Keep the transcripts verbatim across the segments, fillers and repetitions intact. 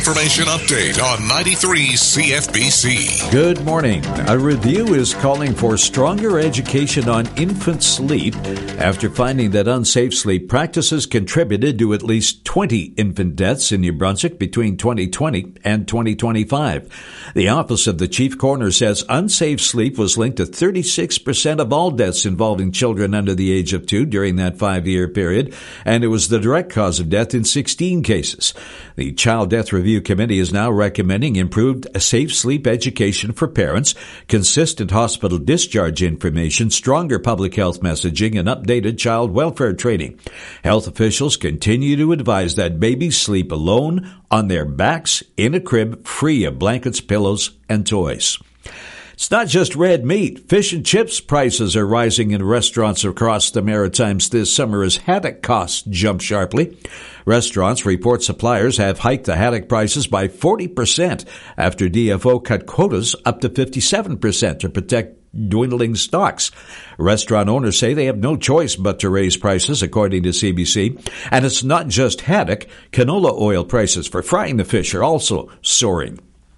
information update on ninety-three C F B C. Good morning. A review is calling for stronger education on infant sleep after finding that unsafe sleep practices contributed to at least twenty infant deaths in New Brunswick between twenty twenty and twenty twenty-five. The Office of the Chief Coroner says unsafe sleep was linked to thirty-six percent of all deaths involving children under the age of two during that five-year period, and it was the direct cause of death in sixteen cases. The Child Death Review Committee is now recommending improved safe sleep education for parents, consistent hospital discharge information, stronger public health messaging, and updated child welfare training. Health officials continue to advise that babies sleep alone, on their backs, in a crib, free of blankets, pillows, and toys. It's not just red meat. Fish and chips prices are rising in restaurants across the Maritimes this summer as haddock costs jump sharply. Restaurants report suppliers have hiked the haddock prices by forty percent after D F O cut quotas up to fifty-seven percent to protect dwindling stocks. Restaurant owners say they have no choice but to raise prices, according to C B C. And it's not just haddock. Canola oil prices for frying the fish are also soaring.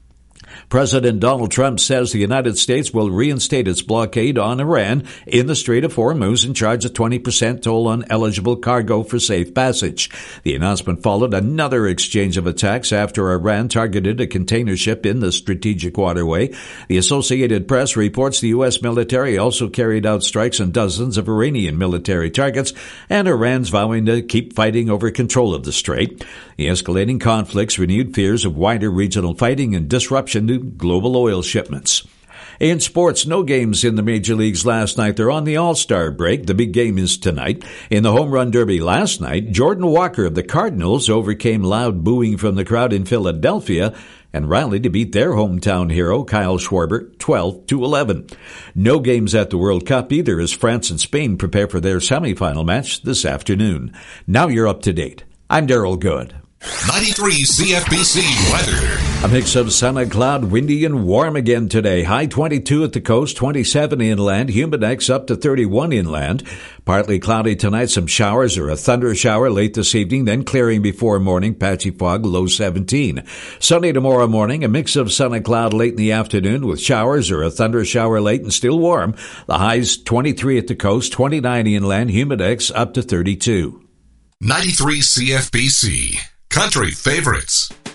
President Donald Trump says the United States will reinstate its blockade on Iran in the Strait of Hormuz and charge a twenty percent toll on eligible cargo for safe passage. The announcement followed another exchange of attacks after Iran targeted a container ship in the strategic waterway. The Associated Press reports the U S military also carried out strikes on dozens of Iranian military targets, and Iran's vowing to keep fighting over control of the strait. The escalating conflicts renewed fears of wider regional fighting and disruption to global oil shipments. In sports, no games in the major leagues last night. They're on the All-Star break. The big game is tonight. In the Home Run Derby last night, Jordan Walker of the Cardinals overcame loud booing from the crowd in Philadelphia and rallied to beat their hometown hero, Kyle Schwarber, twelve to eleven. No games at the World Cup either as France and Spain prepare for their semifinal match this afternoon. Now you're up to date. I'm Daryl Good. ninety-three C F B C weather. A mix of sun and cloud, windy and warm again today. High twenty-two at the coast, twenty-seven inland, humidex up to thirty-one inland. Partly cloudy tonight, some showers or a thunder shower late this evening, then clearing before morning, patchy fog, low seventeen. Sunny tomorrow morning, a mix of sun and cloud late in the afternoon with showers or a thunder shower late and still warm. The highs twenty-three at the coast, twenty-nine inland, humidex up to thirty-two. ninety-three C F B C. Country favorites.